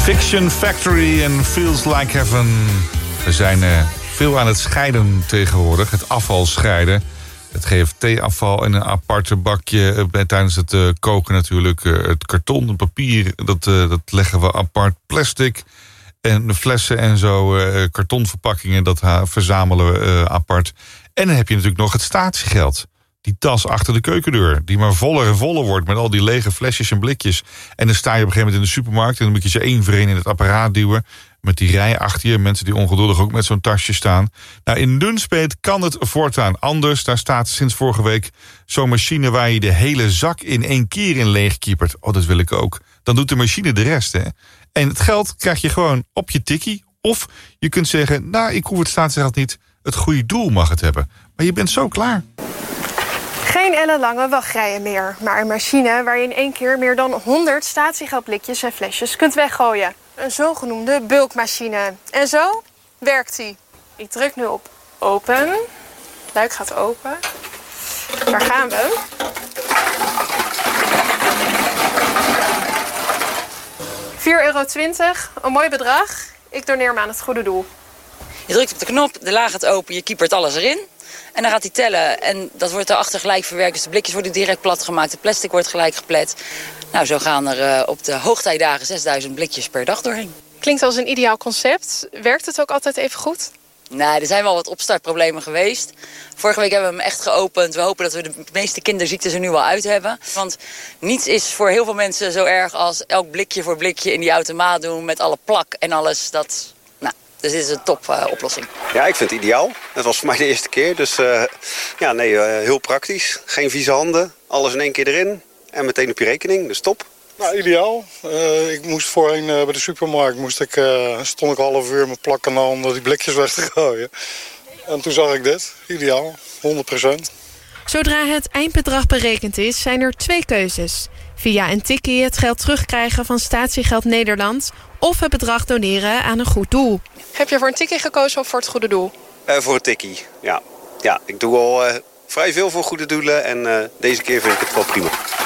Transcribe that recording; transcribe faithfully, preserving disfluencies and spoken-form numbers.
Fiction Factory en Feels Like Heaven. We zijn uh, veel aan het scheiden tegenwoordig. Het afval scheiden. Het G F T-afval in een aparte bakje. Uh, tijdens het uh, koken natuurlijk. Uh, het karton, het papier, dat, uh, dat leggen we apart. Plastic en de flessen en zo. Uh, kartonverpakkingen, dat uh, verzamelen we uh, apart. En dan heb je natuurlijk nog het statiegeld. Die tas achter de keukendeur, die maar voller en voller wordt met al die lege flesjes en blikjes. En dan sta je op een gegeven moment in de supermarkt en dan moet je ze één voor één in het apparaat duwen. Met die rij achter je, mensen die ongeduldig ook met zo'n tasje staan. Nou, in Nunspeet kan het voortaan anders. Daar staat sinds vorige week zo'n machine waar je de hele zak in één keer in leegkiepert. Oh, dat wil ik ook. Dan doet de machine de rest, hè. En het geld krijg je gewoon op je tikkie. Of je kunt zeggen, nou, ik hoef het staatsgeld niet. Het goede doel mag het hebben. Maar je bent zo klaar. Geen ellenlange wachtrijen meer, maar een machine waar je in één keer meer dan honderd statiegeldblikjes en flesjes kunt weggooien. Een zogenoemde bulkmachine. En zo werkt die. Ik druk nu op open. Luik gaat open. Daar gaan we. vier euro twintig, een mooi bedrag. Ik doneer hem aan het goede doel. Je drukt op de knop, de la gaat open, je kiepert alles erin. En dan gaat hij tellen en dat wordt erachter gelijk verwerkt. Dus de blikjes worden direct plat gemaakt, de plastic wordt gelijk geplet. Nou, zo gaan er uh, op de hoogtijdagen zesduizend blikjes per dag doorheen. Klinkt als een ideaal concept. Werkt het ook altijd even goed? Nee, er zijn wel wat opstartproblemen geweest. Vorige week hebben we hem echt geopend. We hopen dat we de meeste kinderziektes er nu wel uit hebben. Want niets is voor heel veel mensen zo erg als elk blikje voor blikje in die automaat doen met alle plak en alles. Dat... Dus dit is een top uh, oplossing. Ja, ik vind het ideaal. Het was voor mij de eerste keer. Dus uh, ja, nee, uh, heel praktisch. Geen vieze handen. Alles in één keer erin. En meteen op je rekening. Dus top. Nou, ideaal. Uh, ik moest voorheen uh, bij de supermarkt. Moest ik, uh, stond ik een half uur met plak aan de handen die blikjes weg te gooien. En toen zag ik dit. Ideaal. honderd procent. Zodra het eindbedrag berekend is, zijn er twee keuzes. Via een tikkie het geld terugkrijgen van Statiegeld Nederland of het bedrag doneren aan een goed doel. Heb je voor een tikkie gekozen of voor het goede doel? Uh, voor een tikkie, ja. Ja, ik doe al uh, vrij veel voor goede doelen en uh, deze keer vind ik het wel prima.